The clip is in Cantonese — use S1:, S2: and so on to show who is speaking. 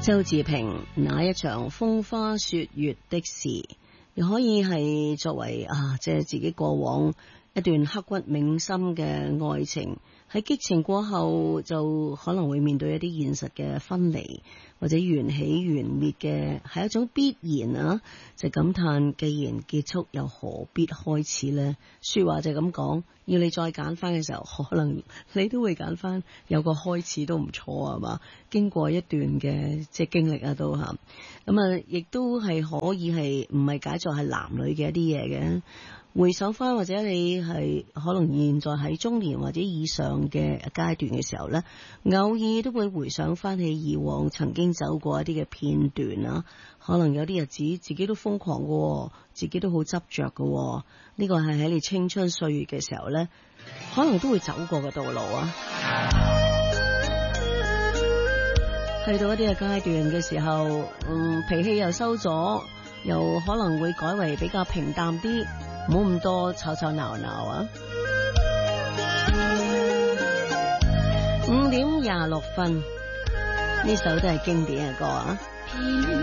S1: 周志平那一場風花雪月的事，又可以係作為即係自己過往一段刻骨銘心嘅愛情，喺激情過後就可能會面對一啲現實嘅分離，或者緣起緣滅嘅係一種必然啊！就感嘆既然結束又何必開始呢？說話就咁講，要你再揀翻嘅時候，可能你都會揀翻有個開始都唔錯啊嘛！經過一段嘅即係經歷啊都吓，咁啊亦都係可以係唔係解作係男女嘅一啲嘢嘅。回想翻，或者你係可能現在喺中年或者以上嘅階段嘅時候呢，偶爾都會回想翻起以往曾經走過一啲嘅片段啦。可能有啲日子自己都瘋狂嘅，自己都好執着嘅，呢個係喺你青春歲月嘅時候呢，可能都會走過嘅道路啊。去到一啲嘅階段嘅時候，脾氣又收咗，又可能會改為比較平淡啲。冇咁多吵吵鬧鬧啊！5:26，呢首都係經典嘅歌啊！